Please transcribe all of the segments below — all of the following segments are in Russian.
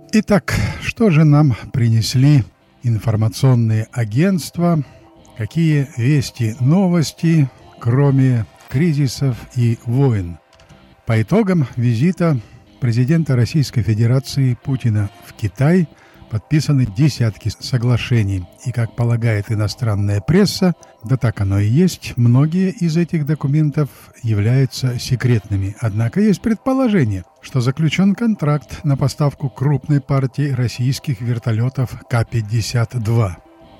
Итак, что же нам принесли информационные агентства? Какие вести, новости, кроме кризисов и войн? По итогам визита президента Российской Федерации Путина в Китай подписаны десятки соглашений. И, как полагает иностранная пресса, да так оно и есть, многие из этих документов являются секретными. Однако есть предположение, что заключен контракт на поставку крупной партии российских вертолетов К-52.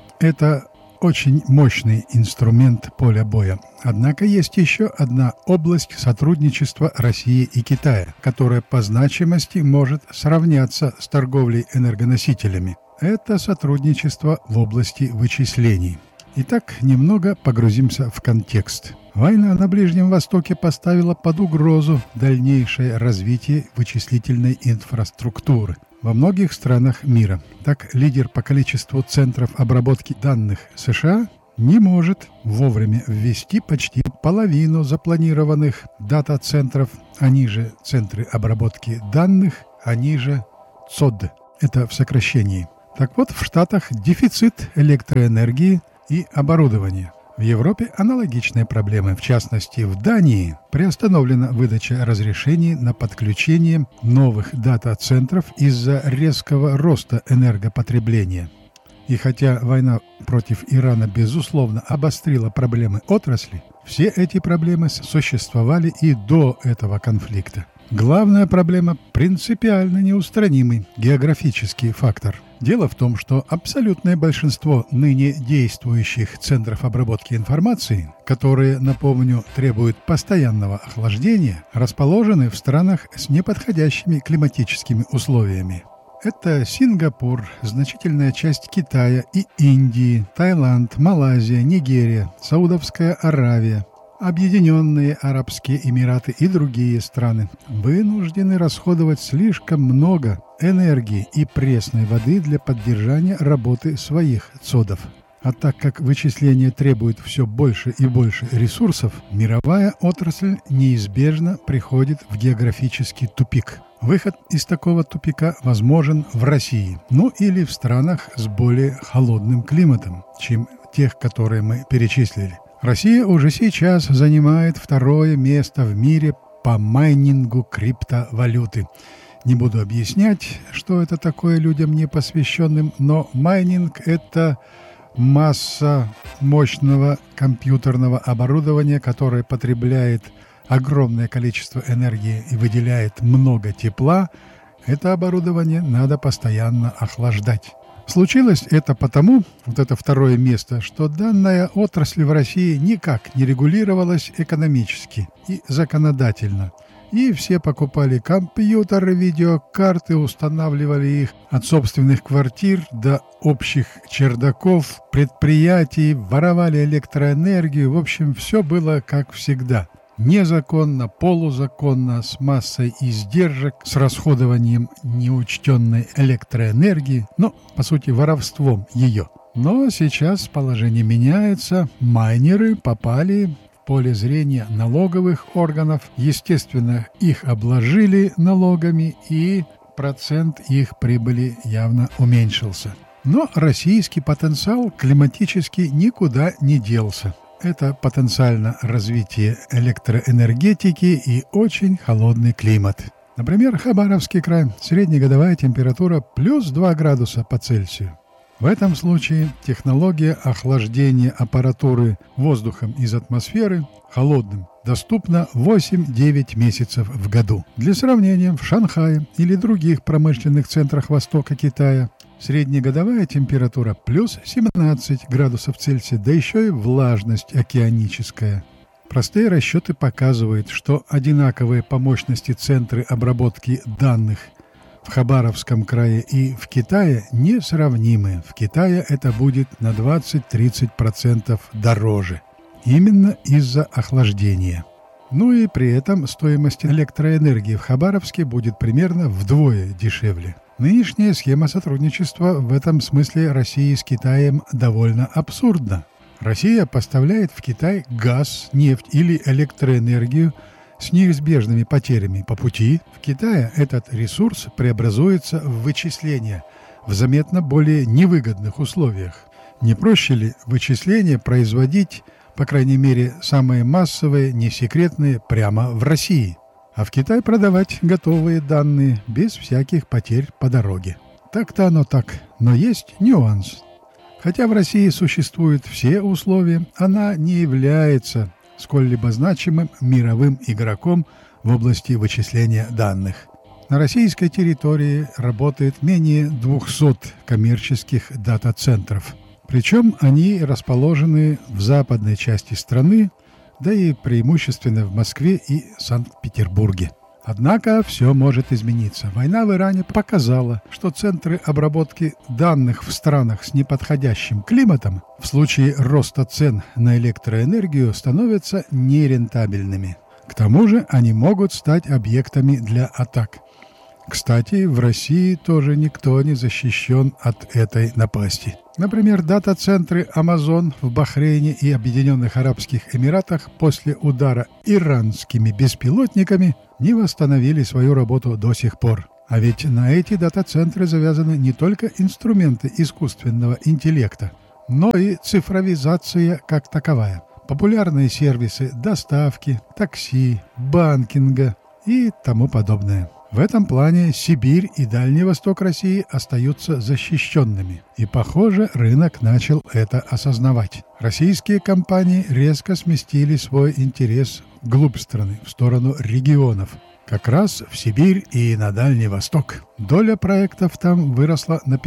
Это очень мощный инструмент поля боя. Однако есть еще одна область сотрудничества России и Китая, которая по значимости может сравняться с торговлей энергоносителями. Это сотрудничество в области вычислений. Итак, немного погрузимся в контекст. Война на Ближнем Востоке поставила под угрозу дальнейшее развитие вычислительной инфраструктуры во многих странах мира. Так, лидер по количеству центров обработки данных США не может вовремя ввести почти половину запланированных дата-центров, они же центры обработки данных, они же ЦОД. Это в сокращении. Так вот, в Штатах дефицит электроэнергии и оборудования. В Европе аналогичные проблемы. В частности, в Дании приостановлена выдача разрешений на подключение новых дата-центров из-за резкого роста энергопотребления. И хотя война против Ирана, безусловно, обострила проблемы отрасли, все эти проблемы существовали и до этого конфликта. Главная проблема – принципиально неустранимый географический фактор. Дело в том, что абсолютное большинство ныне действующих центров обработки информации, которые, напомню, требуют постоянного охлаждения, расположены в странах с неподходящими климатическими условиями. Это Сингапур, значительная часть Китая и Индии, Таиланд, Малайзия, Нигерия, Саудовская Аравия, Объединенные Арабские Эмираты и другие страны вынуждены расходовать слишком много энергии и пресной воды для поддержания работы своих ЦОДов. А так как вычисления требуют все больше и больше ресурсов, мировая отрасль неизбежно приходит в географический тупик. Выход из такого тупика возможен в России, ну или в странах с более холодным климатом, чем тех, которые мы перечислили. Россия уже сейчас занимает второе место в мире по майнингу криптовалюты. Не буду объяснять, что это такое людям непосвященным, но майнинг – это масса мощного компьютерного оборудования, которое потребляет огромное количество энергии и выделяет много тепла. Это оборудование надо постоянно охлаждать. Случилось это потому, вот это второе место, что данная отрасль в России никак не регулировалась экономически и законодательно. И все покупали компьютеры, видеокарты, устанавливали их от собственных квартир до общих чердаков, предприятий, воровали электроэнергию. В общем, все было как всегда. Незаконно, полузаконно, с массой издержек, с расходованием неучтенной электроэнергии, но, по сути, воровством ее. Но сейчас положение меняется, майнеры попали в поле зрения налоговых органов, естественно, их обложили налогами, и процент их прибыли явно уменьшился. Но российский потенциал климатически никуда не делся. Это потенциально развитие электроэнергетики и очень холодный климат. Например, Хабаровский край. Среднегодовая температура плюс 2 градуса по Цельсию. В этом случае технология охлаждения аппаратуры воздухом из атмосферы холодным доступна 8-9 месяцев в году. Для сравнения, в Шанхае или других промышленных центрах Востока Китая среднегодовая температура плюс 17 градусов Цельсия, да еще и влажность океаническая. Простые расчеты показывают, что одинаковые по мощности центры обработки данных в Хабаровском крае и в Китае несравнимы. В Китае это будет на 20-30% дороже. Именно из-за охлаждения. Ну и при этом стоимость электроэнергии в Хабаровске будет примерно вдвое дешевле. Нынешняя схема сотрудничества в этом смысле России с Китаем довольно абсурдна. Россия поставляет в Китай газ, нефть или электроэнергию с неизбежными потерями по пути, в Китае этот ресурс преобразуется в вычисления в заметно более невыгодных условиях. Не проще ли вычисления производить, по крайней мере, самые массовые, не секретные, прямо в России, а в Китай продавать готовые данные без всяких потерь по дороге? Так-то оно так, но есть нюанс. Хотя в России существуют все условия, она не является сколь-либо значимым мировым игроком в области вычисления данных. На российской территории работает менее 200 коммерческих дата-центров. Причем они расположены в западной части страны, да и преимущественно в Москве и Санкт-Петербурге. Однако все может измениться. Война в Иране показала, что центры обработки данных в странах с неподходящим климатом в случае роста цен на электроэнергию становятся нерентабельными. К тому же они могут стать объектами для атак. Кстати, в России тоже никто не защищен от этой напасти. Например, дата-центры Amazon в Бахрейне и Объединенных Арабских Эмиратах после удара иранскими беспилотниками не восстановили свою работу до сих пор. А ведь на эти дата-центры завязаны не только инструменты искусственного интеллекта, но и цифровизация как таковая. Популярные сервисы доставки, такси, банкинга и тому подобное. В этом плане Сибирь и Дальний Восток России остаются защищенными. И, похоже, рынок начал это осознавать. Российские компании резко сместили свой интерес вглубь страны, в сторону регионов. Как раз в Сибирь и на Дальний Восток. Доля проектов там выросла на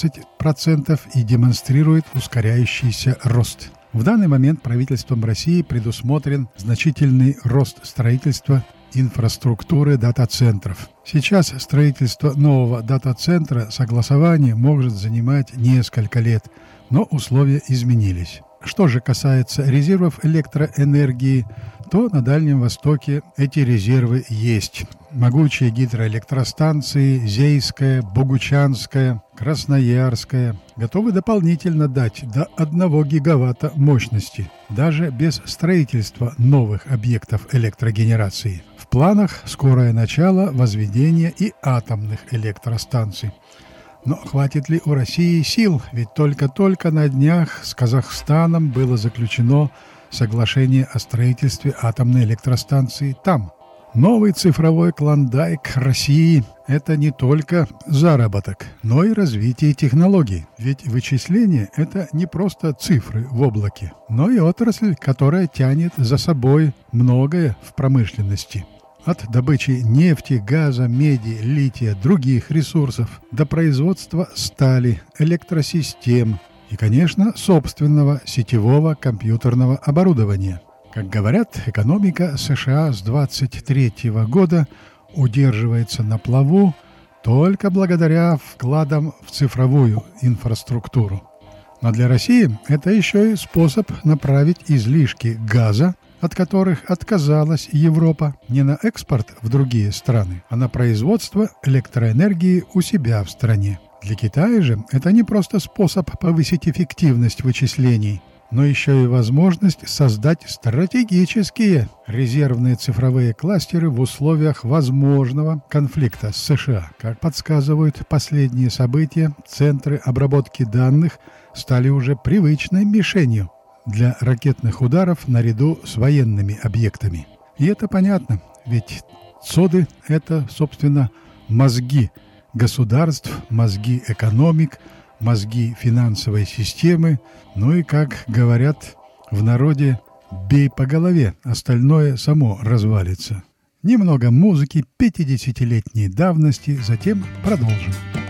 15% и демонстрирует ускоряющийся рост. В данный момент правительством России предусмотрен значительный рост строительства инфраструктуры дата-центров. Сейчас строительство нового дата-центра согласование может занимать несколько лет, но условия изменились. Что же касается резервов электроэнергии, то на Дальнем Востоке эти резервы есть. Могучие гидроэлектростанции Зейская, Богучанская, Красноярская готовы дополнительно дать до 1 гигаватта мощности, даже без строительства новых объектов электрогенерации. В планах скорое начало возведения и атомных электростанций. Но хватит ли у России сил? Ведь только-только на днях с Казахстаном было заключено соглашение о строительстве атомной электростанции там. Новый цифровой клондайк России – это не только заработок, но и развитие технологий. Ведь вычисление – это не просто цифры в облаке, но и отрасль, которая тянет за собой многое в промышленности. От добычи нефти, газа, меди, лития, других ресурсов до производства стали, электросистем и, конечно, собственного сетевого компьютерного оборудования. Как говорят, экономика США с 2023 года удерживается на плаву только благодаря вкладам в цифровую инфраструктуру. Но для России это еще и способ направить излишки газа, от которых отказалась Европа, не на экспорт в другие страны, а на производство электроэнергии у себя в стране. Для Китая же это не просто способ повысить эффективность вычислений, но еще и возможность создать стратегические резервные цифровые кластеры в условиях возможного конфликта с США. Как подсказывают последние события, центры обработки данных стали уже привычной мишенью для ракетных ударов наряду с военными объектами. И это понятно, ведь ЦОДы – это, собственно, мозги государств, мозги экономик, мозги финансовой системы, ну и, как говорят в народе, бей по голове, остальное само развалится. Немного музыки 50-летней давности, затем продолжим.